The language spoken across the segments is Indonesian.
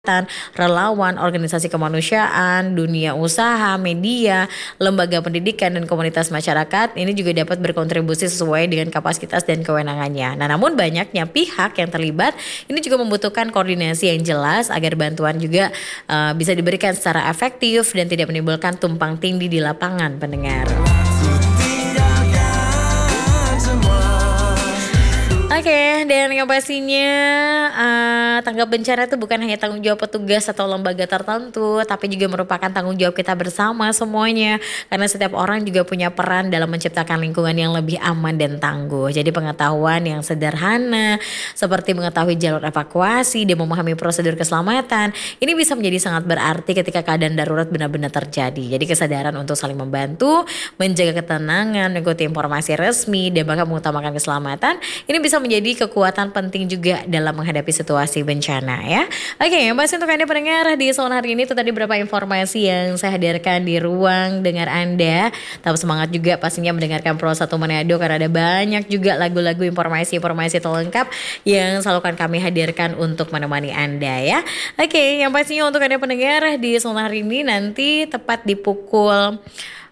relawan, organisasi kemanusiaan, dunia usaha, media, lembaga pendidikan dan komunitas masyarakat ini juga dapat berkontribusi sesuai dengan kapasitas dan kewenangannya. Nah, namun banyaknya pihak yang terlibat ini juga membutuhkan koordinasi yang jelas agar bantuan juga bisa diberikan secara efektif dan tidak menimbulkan tumpang tindih di lapangan, pendengar. Oke, dan yang pastinya tanggap bencana itu bukan hanya tanggung jawab petugas atau lembaga tertentu, tapi juga merupakan tanggung jawab kita bersama semuanya. Karena setiap orang juga punya peran dalam menciptakan lingkungan yang lebih aman dan tangguh. Jadi pengetahuan yang sederhana, seperti mengetahui jalur evakuasi dan memahami prosedur keselamatan, ini bisa menjadi sangat berarti ketika keadaan darurat benar-benar terjadi. Jadi kesadaran untuk saling membantu, menjaga ketenangan, mengikuti informasi resmi, dan bahkan mengutamakan keselamatan, ini bisa menjadi kekuatan penting juga dalam menghadapi situasi bencana ya. Oke, yang pasti untuk Anda pendengar di sore hari ini itu tadi beberapa informasi yang saya hadirkan di ruang dengar Anda. Tetap semangat juga pastinya mendengarkan Pro 1 Manado karena ada banyak juga lagu-lagu informasi-informasi terlengkap yang selalu akan kami hadirkan untuk menemani Anda ya. Oke, yang pastinya untuk Anda pendengar di sore hari ini nanti tepat di pukul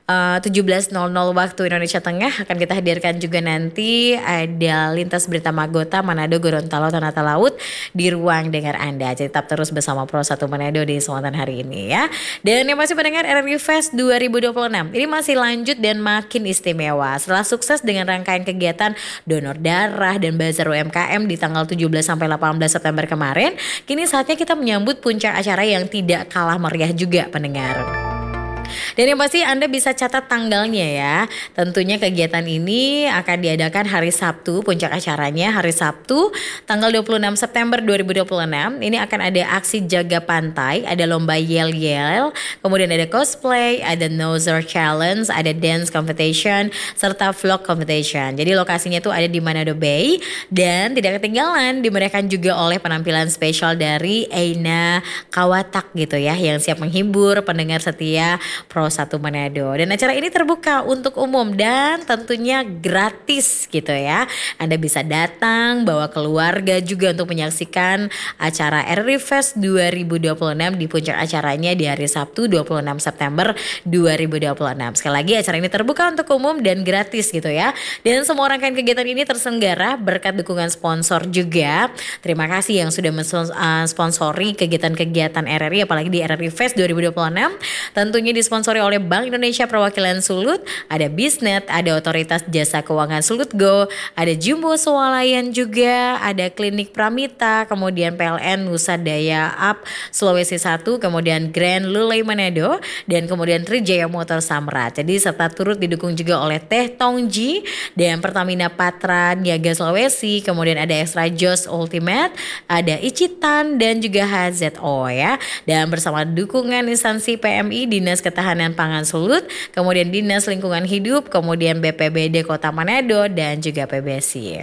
17.00 waktu Indonesia Tengah akan kita hadirkan juga nanti ada lintas berita Magota Manado Gorontalo Tanata Laut di ruang dengar Anda. Jadi tetap terus bersama Pro 1 Manado di kesempatan hari ini ya. Dan yang masih mendengar RRI Fest 2026 ini masih lanjut dan makin istimewa. Setelah sukses dengan rangkaian kegiatan donor darah dan bazar UMKM di tanggal 17 sampai 18 September kemarin, kini saatnya kita menyambut puncak acara yang tidak kalah meriah juga, pendengar. Dan yang pasti Anda bisa catat tanggalnya ya. Tentunya kegiatan ini akan diadakan hari Sabtu, puncak acaranya hari Sabtu tanggal 26 September 2026. Ini akan ada aksi jaga pantai, ada lomba yel-yel, kemudian ada cosplay, ada nozer challenge, ada dance competition, serta vlog competition. Jadi lokasinya tuh ada di Manado Bay dan tidak ketinggalan dimeriahkan juga oleh penampilan spesial dari Eina Kawatak gitu ya, yang siap menghibur pendengar setia Pro 1 Manado. Dan acara ini terbuka untuk umum dan tentunya gratis gitu ya. Anda bisa datang bawa keluarga juga untuk menyaksikan acara RRI Fest 2026 di puncak acaranya di hari Sabtu 26 September 2026. Sekali lagi acara ini terbuka untuk umum dan gratis gitu ya. Dan semua rangkaian kegiatan ini terselenggara berkat dukungan sponsor juga. Terima kasih yang sudah mensponsori kegiatan-kegiatan RRI apalagi di RRI Fest 2026. Tentunya disponsori oleh Bank Indonesia Perwakilan Sulut, ada Bisnet, ada Otoritas Jasa Keuangan Sulut Go, ada Jumbo Swalayan juga, ada Klinik Pramita, kemudian PLN Nusa Daya Up Sulawesi 1, kemudian Grand Lulei Manado, dan kemudian Trijaya Motor Samrat. Jadi serta turut didukung juga oleh Teh Tongji dan Pertamina Patra Niaga Sulawesi, kemudian ada Extra Joss Ultimate, ada Icitan dan juga HZO ya. Dan bersama dukungan instansi PMI, Dinas Ketahanan Pangan Sulut, kemudian Dinas Lingkungan Hidup, kemudian BPBD Kota Manado dan juga PBSI.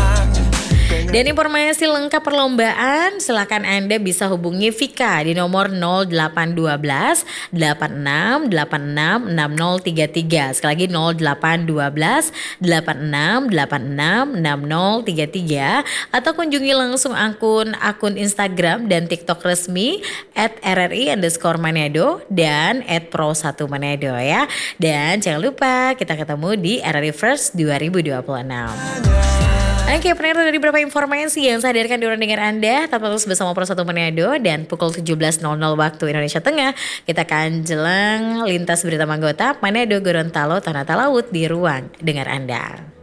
Dan informasi lengkap perlombaan silakan Anda bisa hubungi Vika di nomor 0812 8686 6033. Sekali lagi 0812 8686 6033 atau kunjungi langsung akun Instagram dan TikTok resmi @RRI_Manado dan @Pro1Manado ya. Dan jangan lupa kita ketemu di RRI First 2026. Oke, pendengar dari beberapa informasi yang saya hadirkan di ruang dengar Anda. Tetap terus bersama Pro 1 Manado dan pukul 17.00 waktu Indonesia Tengah kita akan jelang lintas berita Manggota Manado Gorontalo Tanata Laut di ruang dengar Anda.